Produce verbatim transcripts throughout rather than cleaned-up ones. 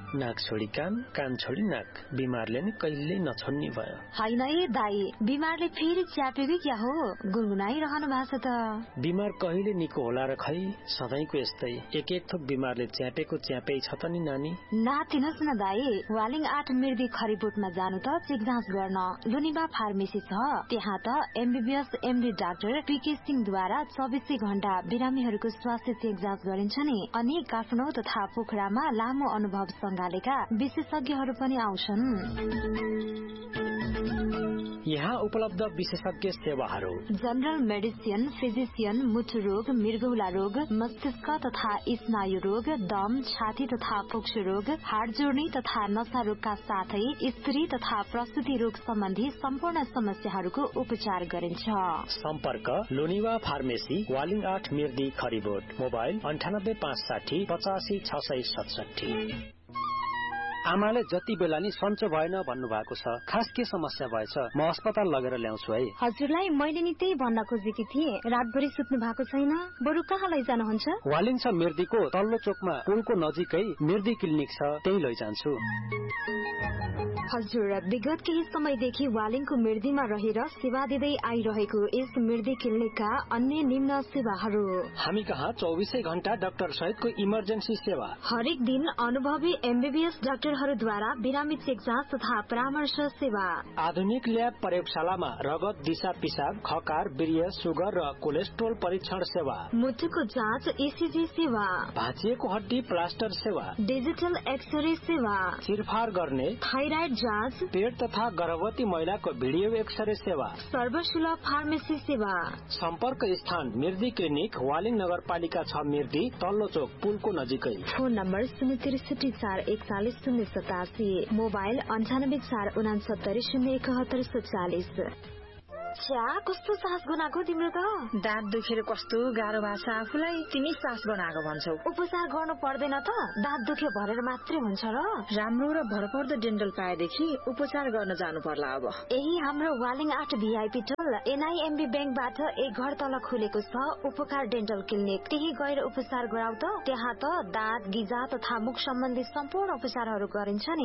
नाक छोडी कान, कान छोडी नाक, बिमारले नि कहिल्यै नछोड्ने भयो। हैन ए दाई, बिमारले फेरि च्यापेको क्या हो? गुनगुनाइरहनु भएको छ त। बिमार कहिले निको होला र खै, सधैँको यस्तै एक एक थोक बिमारले च्यापेको च्यापै छ त नि नानी। नातिनुहोस् न दाई, वालिङ आठ मिर्दी खरिबोटमा जानु त चेक जाँच गर्न लुनिबा फार्मेसी छ। त्यहाँ त एमबीबीएस एमडी डाक्टर पीके सिंहद्वारा चौबिसै घण्टा बिरामीहरूको स्वास्थ्य चेक जाँच गरिन्छ नि। अनि काठमाडौँ तथा पोखरामा लामो अनुभव सँगालेका विशेषज्ञहरू पनि आउँछन्। यहाँ उपलब्ध विशेषज्ञ सेवाहरू: जनरल मेडिसिन, फिजिशियन, मुटु रोग, मृगौला रोग, मस्तिष्क तथा स्नायु रोग, दम, छाती तथा फोक्सो रोग, हाड जोड्ने तथा नशा रोगका साथै स्त्री तथा प्रसूति रोग सम्बन्धी सम्पूर्ण समस्याहरूको उपचार गरिन्छ। सम्पर्क लोनिवा फार्मेसी, वालिङ आठ मिर्दी खरिबोट। मोबाइल अन्ठानब्बे पाँच साठी पचासी छ सय सतसठी। आमाले जति बेला नि सन्चो भएन भन्नु भएको छ, खास के समस्या भएछ? म अस्पताल लगेर ल्याउँछु है। हजुरलाई मैले नि त्यही भन्न खोजेकी थिएँ, रातभरि सुत्नु भएको छैन, बरु कहाँ लैजानुहुन्छ? वालिङ छ मिर्दीको तल्लो चोकमा पुलको नजिकै मिर्दी क्लिनिक छ, त्यही लैजान्छु। हजुर, विगत केही समयदेखि वालिङको मिर्दीमा रहेर सेवा दिँदै आइरहेको यस मिर्दी क्लिनिकका अन्य निम्न सेवाहरू: हामी कहाँ चौबिसै घण्टा डाक्टर सहितको इमर्जेन्सी सेवा, हरेक दिन अनुभवी एमबीबीएस डाक्टरहरूद्वारा बिरामी चेक जाँच तथा परामर्श सेवा, आधुनिक ल्याब प्रयोगशालामा रगत, दिशा पिसाब, खकार, वीर्य, सुगर र कोलेस्ट्रोल परीक्षण सेवा, मुटुको जाँच, ईसीजी सेवा, भाँचिएको हड्डी प्लास्टर सेवा, डिजिटल एक्सरे सेवा, चिरफार गर्ने, थाइराइड जाँच, पेट तथा गर्भवती महिलाको भिडियो एक्सरे सेवा, सर्वसुलभ फार्मेसी सेवा। सम्पर्क स्थान मिर्दी क्लिनिक, वालिङ नगरपालिका छ मिर्दी, तल्लो चोक पुलको नजिकै। फोन नम्बर शून्य त्रिसठी चार एकचालिस शून्य सतासी, मोबाइल अन्ठानब्बे चार उनासत्तरी शून्य एकहत्तर सत्तालिस। च्या कस्तो सास बनाएको तिम्रो त? दाँत दुखेर कस्तो गाह्रो भएको छ आफूलाई, तिमी सास बनाएको भन्छौ। उपचार गर्नु पर्दैन त? दाँत दुख्यो भनेर मात्रै हुन्छ र? राम्रो र भरपर्दो डेन्टल पाएदेखि उपचार गर्न जानु पर्ला अब। यही हाम्रो वालिङ आठ भीआईपी टोल एनआईएमबी ब्याङ्कबाट एक घर तल खुलेको छ उपकार डेन्टल क्लिनिक। त्यही गएर उपचार गराउ त। त्यहाँ त दाँत, गिजा तथा मुख सम्बन्धी सम्पूर्ण उपचारहरू गरिन्छ नि।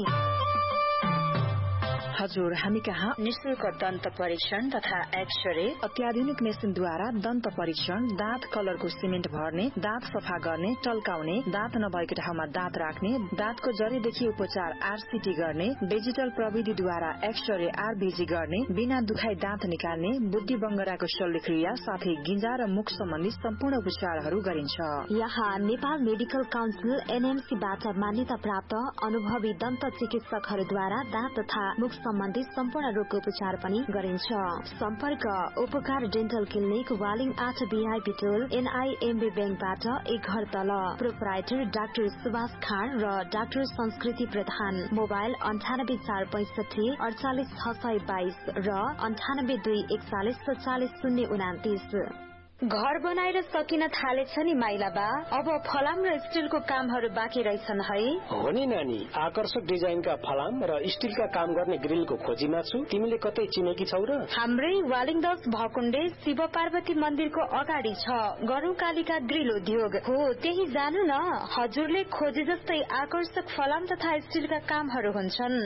हजुर, हामी कहाँ निशुल्क दन्त परीक्षण तथा एक्सरे, अत्याधुनिक मेसिनद्वारा दन्त परीक्षण, दाँत कलरको सिमेन्ट भर्ने, दाँत सफा गर्ने, टल्काउने, दाँत नभएको ठाउँमा दाँत राख्ने, दाँतको जरीदेखि उपचार आरसीटी गर्ने, डिजिटल प्रविधिद्वारा एक्सरे आरबीजी गर्ने, बिना दुखाई दाँत निकाल्ने, बुद्धि बङ्गराको शल्यक्रिया साथै गिजा र मुख सम्बन्धी सम्पूर्ण उपचारहरू गरिन्छ। यहाँ नेपाल मेडिकल काउन्सिल एनएमसीबाट मान्यता प्राप्त अनुभवी दन्त चिकित्सकहरूद्वारा दाँत तथा मुख सम्बन्धी सम्पूर्ण रोगको उपचार पनि गरिन्छ। सम्पर्क उपकार डेन्टल क्लिनिक, वालिङ आठ भीआईपी टोल एनआईएमबी ब्याङ्कबाट एक घर तल। प्रोपराइटर डाक्टर सुभाष खान र डाक्टर संस्कृति प्रधान। मोबाइल अन्ठानब्बे चार पैंसठी अडचालिस छ सय बाइस र अन्ठानब्बे दुई एकचालिस सत्तालिस शून्य उनातिस। घर बनाएर सकिन थालेछ नि माइला बा, अब फलाम र स्टिलको कामहरू बाँकी रहेछन् है। हो नि नानी, आकर्षक डिजाइनका फलाम र स्टिलका काम गर्ने ग्रिलको खोजीमा छु। तिमीले कतै चिनेकी छौ र? हाम्रै वालिङ दस भकुण्डे शिव पार्वती मन्दिरको अगाडि छ गरौँ कालिका ग्रिल उद्योग हो, त्यही जानु न। हजुरले खोजे जस्तै आकर्षक फलाम तथा स्टिलका कामहरू हुन्छन्।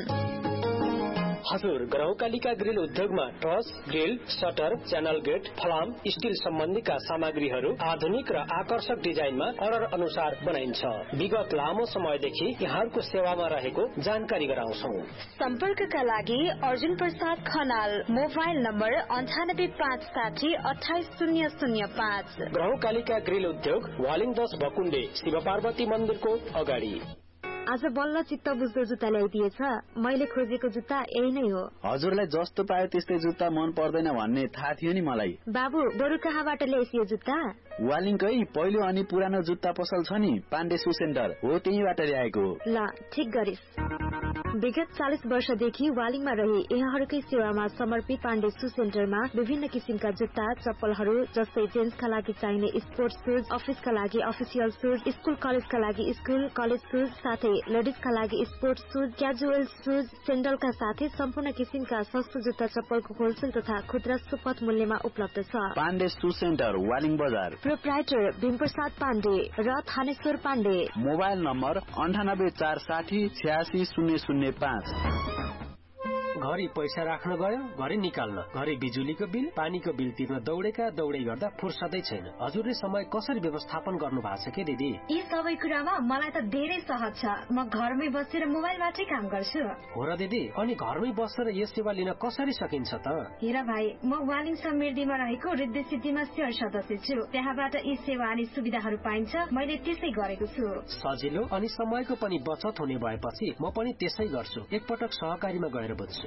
हजुर, गरौकालिका ग्रिल उद्योगमा truss, grill, shutter, channel get, फलाम, स्टिल सम्बन्धीका सामग्रीहरू आधुनिक र आकर्षक डिजाइनमा अर्डर अनुसार बनाइन्छ। विगत लामो समयदेखि यहाँहरूको सेवामा रहेको जानकारी गराउँछौ। सम्पर्कका लागि अर्जुन प्रसाद खनाल, मोबाइल नम्बर अन्ठानब्बे पाँच साठी अठाइस शून्य शून्य पाँच। गरौकालिका ग्रिल उद्योग, वालिङ दस भकुण्डे शिव पार्वती मन्दिरको अगाडि। आज बल्ल चित्त बुझ्दो जुत्ता ल्याइदिएछ। मैले खोजेको जुत्ता यही नै हो। हजुरलाई जस्तो पायो त्यस्तै जुत्ता मन पर्दैन भन्ने थाहा थियो नि मलाई। बाबु, बरु कहाँबाट ल्याइस यो जुत्ता? वालिङकै पहिलो अनि पुरानो जुत्ता पसल छ नि, पाण्डे सु सेन्टर हो, त्यहीबाट ल्याएको। ल, ठिक गरिस्। विगत चालीस वर्षदेखि वालिङमा रही यहाँहरूकै सेवामा समर्पित पाण्डे शू सेन्टरमा विभिन्न किसिमका जुत्ता चप्पलहरू जस्तै जेन्ट्सका लागि चाहिने स्पोर्ट्स शूज, अफिसका लागि अफिसियल शूज, स्कूल कलेजका लागि स्कूल कलेज शूज साथै लेडिजका लागि स्पोर्ट्स शूज, क्याजुअल शूज, सेन्डलका साथै सम्पूर्ण किसिमका सस्तो जुत्ता चप्पलको होलसेल तथा खुद्रा सुपथ मूल्यमा उपलब्ध छ। पाण्डे शू सेन्टर वालिङ बजार। प्रोप्राइटर भीमप्रसाद पाण्डे र थानेश्वर पाण्डे। मोबाइल नम्बर अन्ठानब्बे चार साठी छ्यासी शून्य शून्य पाँच। घरि पैसा राख्न गयो, घरि निकाल्न, घरि बिजुलीको बिल, पानीको बिल तिर्न दौडेका दौडै गर्दा फुर्सदै छैन। हजुरले समय कसरी व्यवस्थापन गर्नु भएको छ के दिदी? यी सबै कुरामा मलाई त धेरै सहज छ। म घरमै बसेर मोबाइलबाटै काम गर्छु। हो र दिदी, अनि घरमै बसेर यो सेवा लिन कसरी सकिन्छ त? हेर भाइ, म वालिङ समृद्धिमा रहेको रिद्धि सिद्धिमा सेयर सदस्य छु। त्यहाँबाट यी सेवा अनि सुविधाहरू पाइन्छ। मैले त्यसै गरेको छु। सजिलो अनि समयको पनि बचत हुने भएपछि म पनि त्यसै गर्छु। एकपटक सहकारीमा गएर बुझ्छु।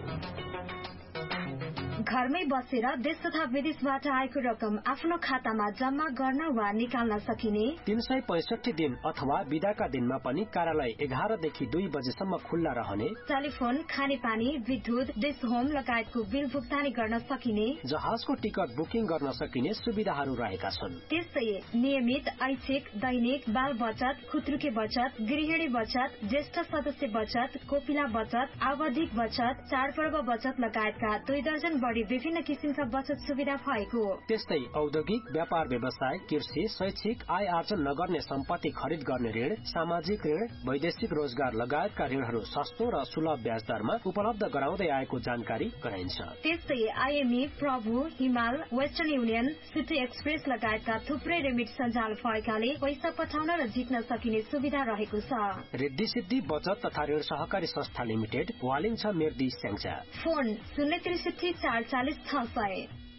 घरमै बसेर देश तथा विदेशबाट आएको रकम आफ्नो खातामा जम्मा गर्न वा निकाल्न सकिने तीन सय पैसठी दिन अथवा बिदाका दिनमा पनि कार्यालय एघारदेखि दुई बजेसम्म खुल्ला रहने, टेलिफोन, खानेपानी, विद्युत, डिस होम लगायतको बिल भुक्तानी गर्न सकिने, जहाजको टिकट बुकिङ गर्न सकिने सुविधाहरू रहेका छन्। त्यस्तै नियमित ऐच्छिक दैनिक बाल बचत, खुत्रुके बचत, गृहिणी बचत, ज्येष्ठ सदस्य बचत, कोपिला बचत, आवधिक बचत, चाडपर्व बचत लगायतका दुई दर्जन बढी विभिन्न किसिमका बचत सुविधा भएको। त्यस्तै औद्योगिक व्यापार व्यवसाय, कृषि, शैक्षिक, आय आर्जन नगर्ने सम्पत्ति खरिद गर्ने ऋण, सामाजिक ऋण, वैदेशिक रोजगार लगायतका ऋणहरू सस्तो र सुलभ ब्याज दरमा उपलब्ध गराउँदै आएको जानकारी गराइन्छ। त्यस्तै आइएमई, प्रभु, हिमाल, वेस्टर्न युनियन, सिटी एक्सप्रेस लगायतका थुप्रै रेमिट सञ्जाल भएकाले पैसा पठाउन र जित्न सकिने सुविधा रहेको छ। रिद्धि सिद्धि बचत तथा ऋण सहकारी संस्था लिमिटेड, वालिङ छ मेर्दी स्याङ्जा। फोन शून्य त्रिसठी चार चालिस छ सय।